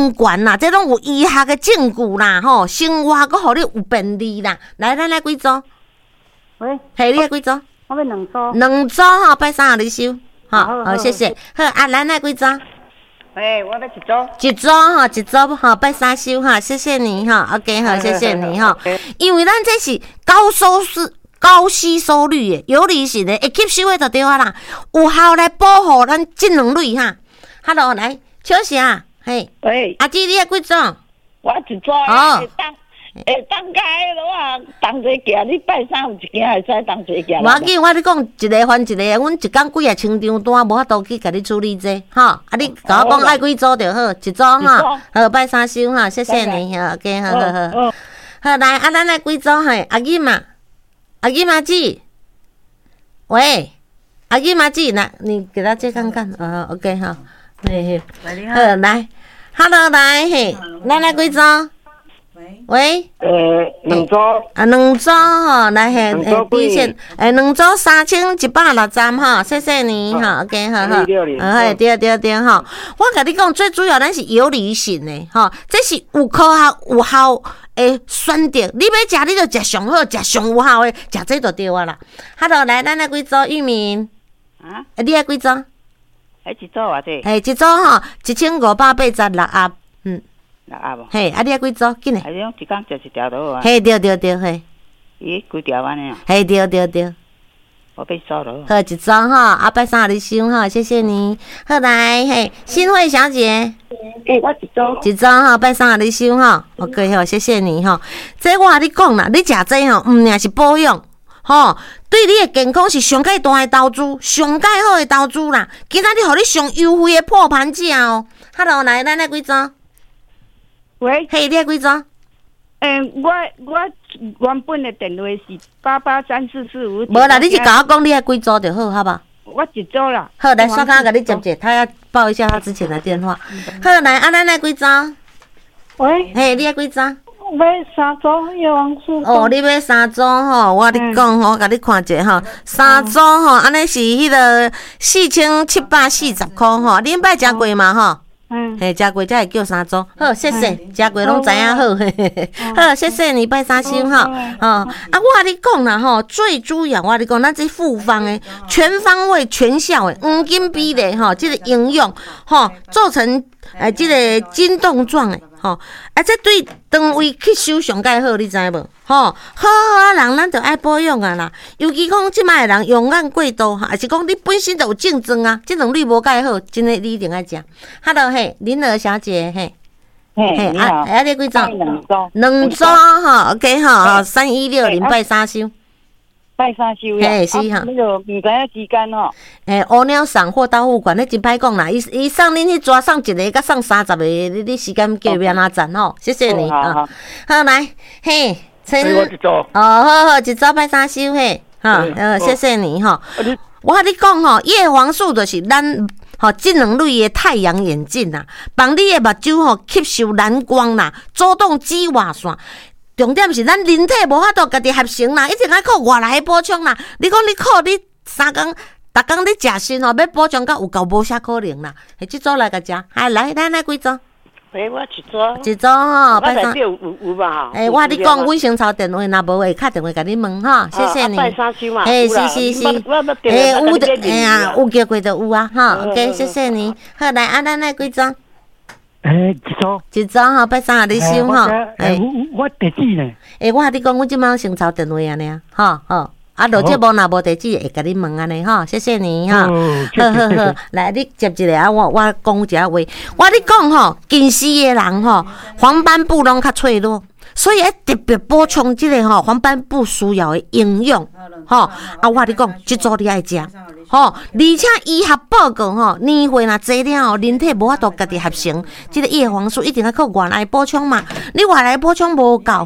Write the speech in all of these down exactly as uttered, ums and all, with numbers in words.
相关啦，这拢有医学的证据啦，吼，生活阁互你有便利啦。来，咱来几组？ 喂， 嘿，你来几组？ 我要两组。 两组吼，拜三互你收，吼，好，谢谢。好，啊，咱来几组？ 哎，我要一组。 一组吼，一组吼，拜三收哈，谢谢你哈 ，OK 好，谢谢你哈。因为咱这是高收视。高吸收率的、有利性的，会吸收的就对啊啦，有效来保护咱智能率哈。Hello， 来，笑啥？嘿， 喂， 阿姊，你要几组？ 我一组。哦。当，诶，当家的我当一件，你拜三有一件，会使当一件。无要紧，我你讲一个还一个，阮一工几啊千张单，无法度去甲你处理这，哈。啊，你甲我讲爱几组就好，一组哈。好，拜三收哈，谢谢你，好 ，OK， 好好好。好，来，啊，咱来几组嘿？阿姊嘛。阿姨妈子，喂，阿姨妈子，来，你给他借看看，啊 ，OK 哈，嘿嘿，好，来 ，Hello， 来，嘿，来来几组？喂，喂， 呃，两组， 啊，两组吼，来嘿，嘿，底线，诶，两组三千一百六十哈，谢谢你哈 ，OK， 好好，哎，对对对哈，我甲你讲，最主要咱是有理性的哈，这是有科学有效。诶，选择你要食，你就食上好，食上有效的，食这就对啊啦。哈喽，来，咱来几组玉米？啊？你爱几组？ 还一组偌济？ 嘿，一组吼，一千五百八十六盒，嗯， 六盒无？ 嘿，啊，你爱几组？紧嘞？ 啊，种一工食一条都好啊。 嘿，对对对，嘿。 咦，几条安尼啊？ 嘿，对对对。 我被收了。 好，一张哈，阿拜三你收哈，谢谢你。好来，嘿，新慧小姐， 诶、欸，我一张， 一张哈，拜三你收哈，OK 好，谢谢你哈。这我甲你讲啦，你食这吼，毋仅是保养，吼，对你的健康是上介大的投资，上介好的投资啦。今仔日互你上优惠的破盘价哦。Hello， 来，咱来几张？ 喂， 嘿，你几张？ 诶、欸，我我原本的电话是八八三四四五。 无啦，你是甲我讲你爱几组就好，好吧？ 我一组啦。 好，来，刷卡甲你接者，他要报一下他之前的电话。好，来，啊，咱来几张？ 喂， 嘿，你爱几张？ 买三组叶黄素。 哦，你买三组吼，我跟你讲吼，我甲你看者吼，三组吼，安尼是迄个四千七百四十块吼，恁捌食过嘛吼？嗯，嘿，食过才会叫三组。好，谢谢，食过拢知影好。嘿嘿嘿，好，谢谢你拜三星哈。哦，啊，我甲你讲啦吼，最主要我甲你讲，咱这复方诶，全方位、全效诶，黄金比例吼，这个营养吼，做成诶，这个筋动状诶。吼，啊，这对肠胃吸收上介好，你知无？吼，好好啊，人咱就爱保养啊啦。尤其讲即摆人用眼过度，还是讲你本身就有竞争啊，这两类无介好，真诶你一定爱食。Hello， 嘿，林儿小姐，嘿， 嘿，啊， 啊，你几张？ 两张， 两张哈 ，OK 哈，三一六零拜三收。 拜三收呀， 嘿是哈， 那个唔知影时间吼。 诶，乌鸟送货到付款，你真歹讲啦。伊伊送恁去抓送一个，甲送三十个，你你时间叫变哪赞吼？谢谢你啊。好来，嘿，陈，哦，好好，一早拜三收嘿，哈，呃，谢谢你哈。我甲你讲吼，叶黄素就是咱吼智能类的太阳眼镜啦，帮你的目睭吼吸收蓝光啦，阻挡紫外线。重点是咱人体无法度家己合成啦，一定爱靠外来的补充啦。你讲你靠你三工，逐工你食锌吼，要补充到有够无啥可能啦。系即组来甲食，哎来来来几组？ 诶，我一组。一组吼， 拜三有有有吧？ 诶，我你讲阮先抄电话，若无会敲电话甲你问哈，谢谢你。 拜三收嘛。 诶，是是是。诶，有的，哎呀，有叫过就有啊，哈 ，OK， 谢谢你。好来，啊，咱来几组？ 诶，一组， 一组吼，拜三你收吼。 诶，我地址呢？ 诶，我甲你讲，阮即摆先抄电话安尼啊，吼吼。啊，落节目若无地址会甲你问安尼吼，谢谢你哈。好好好，来你接一个啊，我我讲一下话。我你讲吼，近视的人吼，黄斑部拢较脆弱。所以要特别补充这个吼黄斑部需要的营养，吼啊！我你讲，这组你爱食，吼，而且医学报告吼，年岁若济了吼，人体无法度家己合成，这个叶黄素一定要靠外来补充嘛。你外来补充无够吼，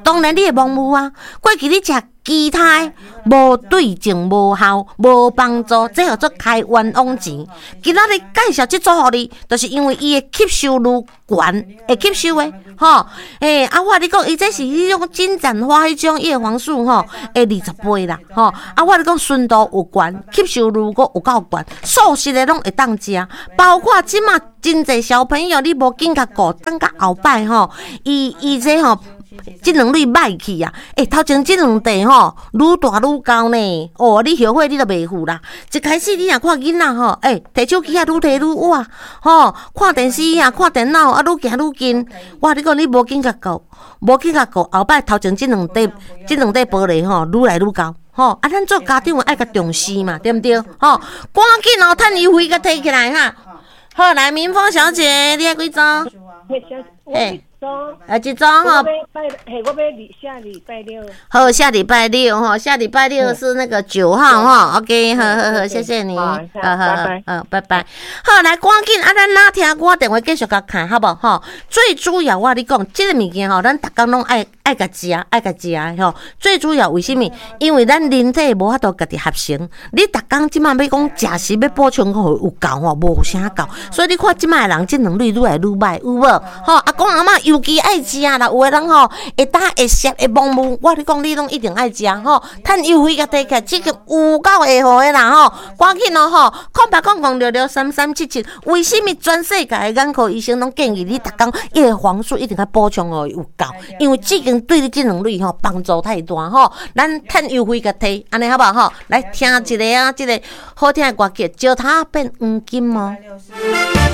当然你会盲目啊。过去你食其他无对症、无效、无帮助，这叫做开冤枉钱。今仔日介绍这组互你，就是因为伊的吸收率悬，会吸收的，吼。诶、欸，啊，我你讲，伊这是迄种金盏花迄种叶黄素，吼，会二十倍啦，吼。啊，我你讲纯度有悬，吸收率佫有够悬，素食的拢会当食，包括即马真侪小朋友，你无紧甲顾，等甲后摆吼，伊伊这吼。这两类歹去啊！诶、欸，头前这两地吼，愈大愈高呢。哦，你后悔你都袂付啦。一开始你若看囡仔吼，诶、欸，摕手机啊，愈摕愈晚，吼，看电视啊，看电脑啊，愈行愈近。我你讲你无紧甲顾，无紧甲顾，后摆头前这两块，这两块玻璃吼，愈来愈高。吼，啊，咱做家长爱甲重视嘛，对毋对？吼，赶紧哦，趁优惠甲摕起来哈。好，来，明芳小姐，你爱几张？ 嘿。 啊，一张吼， 嘿，我要下礼拜六。 好，下礼拜六哈，下礼拜六是那个九号哈。OK， 好好好，谢谢你，好好好，嗯，拜拜。好，来，赶紧啊，咱哪听歌电话继续甲看，好不好？最主要我你讲，这个物件吼，咱逐工拢爱爱甲食，爱甲食吼。最主要为什么？因为咱人体无法度家己合成，你逐工即马要讲食食要补充吼有够吼，无啥够，所以你看即马人这能力愈来愈歹，有无？吼，阿公阿嬷尤其爱食啦，有诶人吼会打会摄会盲目，我你讲你拢一定爱食吼，趁优惠甲摕起来，即个有够会好诶啦吼，赶紧哦吼，空白空空六六三三七七，为什么全世界诶眼科医生拢建议你逐工叶黄素一定要补充哦有够，因为即个对你这两类吼帮助太大吼，咱趁优惠甲摕，安尼好不好吼？来听一个啊，即、這個好听诶歌曲，石头变黄金哦。